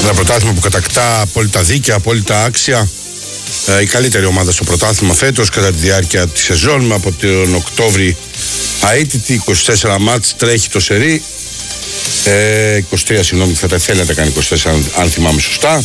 Ένα πρωτάθλημα που κατακτά απόλυτα δίκαια, απόλυτα άξια. Η καλύτερη ομάδα στο πρωτάθλημα φέτος κατά τη διάρκεια της σεζόν, από τον Οκτώβρη αίτητη, 24 μάτς τρέχει το σερί. 23 συγγνώμη, θα θέλει να τα κάνει 24 αν θυμάμαι σωστά.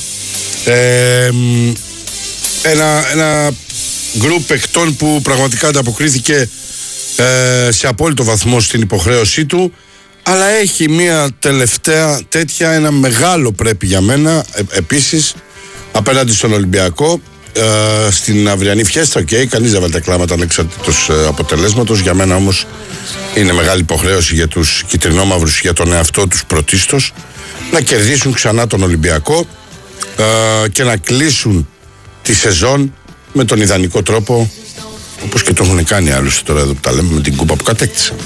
Ένα γκρουπ παικτών που πραγματικά ανταποκρίθηκε σε απόλυτο βαθμό στην υποχρέωσή του, αλλά έχει μια τελευταία τέτοια, ένα μεγάλο πρέπει για μένα επίσης απέναντι στον Ολυμπιακό στην αυριανή φιέστα. Κανείς δεν βάλει τα κλάματα ανεξαρτήτως αποτελέσματος. Για μένα όμως είναι μεγάλη υποχρέωση για τους κυτρινόμαυρους, για τον εαυτό τους πρωτίστως, να κερδίσουν ξανά τον Ολυμπιακό και να κλείσουν τη σεζόν με τον ιδανικό τρόπο, όπως και το έχουν κάνει άλλωστε τώρα εδώ που τα λέμε, με την κούπα που κατέκτησαν.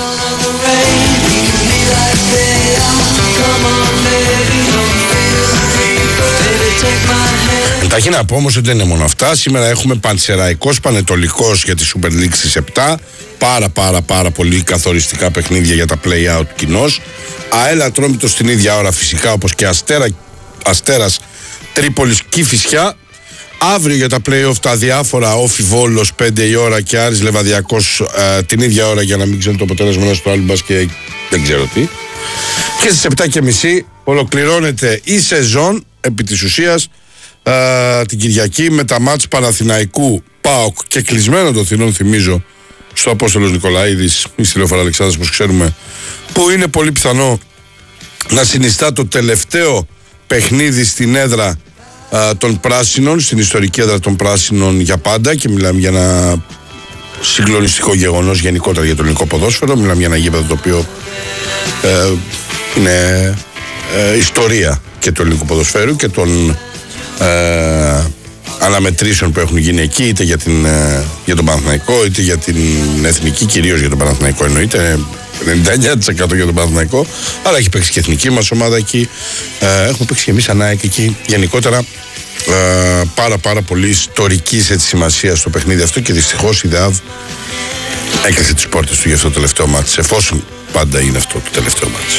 Εντάχει να πω όμως ότι δεν είναι μόνο αυτά. Σήμερα έχουμε Πανσεραϊκός Πανετολικός για τη Super League στις 7. Πάρα πολύ καθοριστικά παιχνίδια για τα play-out κοινώς. ΑΕΛ Ατρόμητος στην ίδια ώρα φυσικά, όπως και Αστέρας Τρίπολης Κηφισιά. Αύριο για τα play-off τα διάφορα, Όφι Βόλος 5 η ώρα και Άρης Λεβαδιακός την ίδια ώρα, για να μην ξέρουν το αποτέλεσμα ένα στο άλλο μπας και δεν ξέρω τι. Και στις 7.30 ολοκληρώνεται η σεζόν επί της ουσίας την Κυριακή με τα μάτς Παναθηναϊκού ΠΑΟΚ και κλεισμένο των θυρών, θυμίζω, στο Απόστολος Νικολαίδης ή στη Λεωφόρο Αλεξάνδρας, όπως ξέρουμε, που είναι πολύ πιθανό να συνιστά το τελευταίο παιχνίδι στην έδρα των Πράσινων, στην ιστορική έδρα των Πράσινων για πάντα, και μιλάμε για ένα συγκλονιστικό γεγονός γενικότερα για το ελληνικό ποδόσφαιρο. Μιλάμε για ένα γήπεδο το οποίο είναι ιστορία και του ελληνικού ποδοσφαίρου και των αναμετρήσεων που έχουν γίνει εκεί, είτε για τον Παναθηναϊκό είτε για την εθνική, κυρίως για τον Παναθηναϊκό εννοείται, 99% για τον Παναθηναϊκό, αλλά έχει παίξει και η εθνική μας ομάδα εκεί, έχουμε παίξει και εμείς ανάγκη εκεί. Γενικότερα πάρα πολύ ιστορική σημασία στο παιχνίδι αυτό, και δυστυχώς η ΔΕΑΒ έκλεισε τις πόρτες του για αυτό το τελευταίο μάτς, εφόσον πάντα είναι αυτό το τελευταίο μάτς.